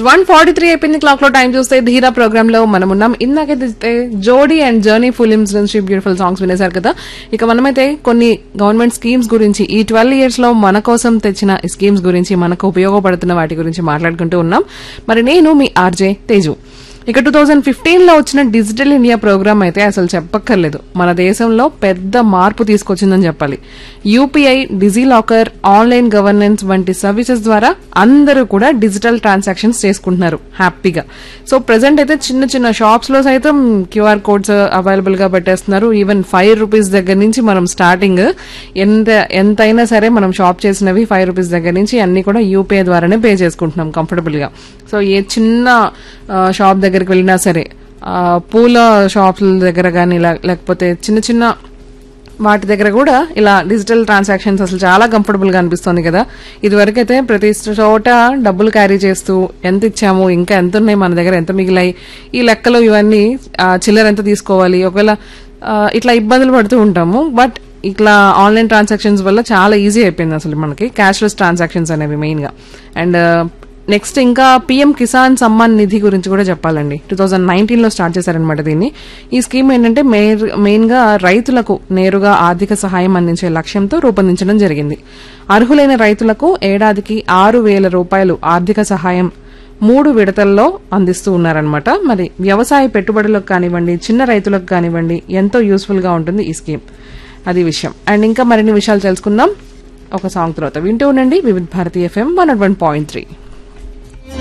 1:43 అయిపోయింది క్లాక్ లో. టైం చూస్తే ధీరా ప్రోగ్రామ్ లో మనం ఉన్నాం. ఇందాకైతే జోడీ అండ్ జర్నీ ఫిలిమ్స్ నుంచి బ్యూటిఫుల్ సాంగ్స్ వినేశారు కదా. ఇక మనమైతే కొన్ని గవర్నమెంట్ స్కీమ్స్ గురించి, ఈ 12 years లో మన కోసం తెచ్చిన ఈ స్కీమ్స్ గురించి, మనకు ఉపయోగపడుతున్న వాటి గురించి మాట్లాడుకుంటూ ఉన్నాం. మరి నేను మీ ఆర్జే తేజు. ఇక 2015 లో వచ్చిన డిజిటల్ ఇండియా ప్రోగ్రామ్ అయితే అసలు చెప్పక్కర్లేదు, మన దేశంలో పెద్ద మార్పు తీసుకొచ్చిందని చెప్పాలి. యూపీఐ, డిజిలాకర్, ఆన్లైన్ గవర్నెన్స్ వంటి సర్వీసెస్ ద్వారా అందరూ కూడా డిజిటల్ ట్రాన్సాక్షన్స్ చేసుకుంటున్నారు హ్యాపీగా. సో ప్రెసెంట్ అయితే చిన్న చిన్న షాప్స్ లో సైతం క్యూఆర్ కోడ్స్ అవైలబుల్ గా పెట్టేస్తున్నారు. ఈవెన్ ₹5 దగ్గర నుంచి మనం స్టార్టింగ్ ఎంతైనా సరే మనం షాప్ చేసినవి ₹5 దగ్గర నుంచి అన్ని కూడా యూపీఐ ద్వారానే పే చేసుకుంటున్నాం కంఫర్టబుల్ గా. సో ఏ చిన్న షాప్ దగ్గరికి వెళ్ళినా సరే, పూల షాప్ల దగ్గర కానీ లేకపోతే చిన్న చిన్న వాటి దగ్గర కూడా ఇలా డిజిటల్ ట్రాన్సాక్షన్స్ అసలు చాలా కంఫర్టబుల్ గా అనిపిస్తుంది కదా. ఇదివరకైతే ప్రతి చోట డబ్బులు క్యారీ చేస్తూ ఎంత ఇచ్చాము, ఇంకా ఎంత ఉన్నాయి మన దగ్గర, ఎంత మిగిలాయి, ఈ లెక్కలు ఇవన్నీ, చిల్లర ఎంత తీసుకోవాలి, ఒకవేళ ఇట్లా ఇబ్బందులు పడుతూ ఉంటాము. బట్ ఇట్లా ఆన్లైన్ ట్రాన్సాక్షన్స్ వల్ల చాలా ఈజీ అయిపోయింది అసలు మనకి క్యాష్లెస్ ట్రాన్సాక్షన్స్ అనేవి మెయిన్ గా. అండ్ నెక్స్ట్ ఇంకా పీఎం కిసాన్ సమ్మాన్ నిధి గురించి కూడా చెప్పాలండి. 2019 లో స్టార్ట్ చేశారనమాట దీన్ని. ఈ స్కీమ్ ఏంటంటే మెయిన్ గా రైతులకు నేరుగా ఆర్థిక సహాయం అందించే లక్ష్యంతో రూపొందించడం జరిగింది. అర్హులైన రైతులకు ఏడాదికి ₹6,000 ఆర్థిక సహాయం 3 విడతల్లో అందిస్తూ ఉన్నారనమాట. మరి వ్యవసాయ పెట్టుబడులకు కానివ్వండి, చిన్న రైతులకు కానివ్వండి, ఎంతో యూస్ఫుల్ గా ఉంటుంది ఈ స్కీమ్. అది విషయం. అండ్ ఇంకా మరిన్ని విషయాలు తెలుసుకుందాం ఒక సాంగ్ తర్వాత. వింటూ ఉండండి వివిధ భారతి FM 101.3.